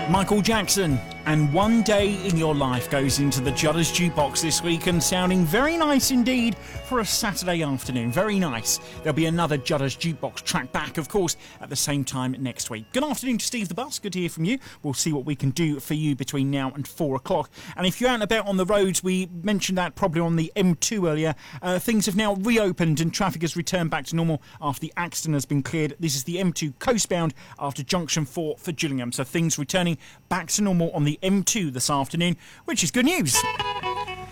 Michael Jackson, and One Day in Your Life goes into the Judders Jukebox this week and sounding very nice indeed for a Saturday afternoon. Very nice. There'll be another Judders Jukebox track back, of course, at the same time next week. Good afternoon to Steve the Bus. Good to hear from you. We'll see what we can do for you between now and 4 o'clock. And if you're out and about on the roads, we mentioned that probably on the M2 earlier, things have now reopened and traffic has returned back to normal after the accident has been cleared. This is the M2 coastbound after junction 4 for Gillingham. So things returning back to normal on the M2 this afternoon, which is good news.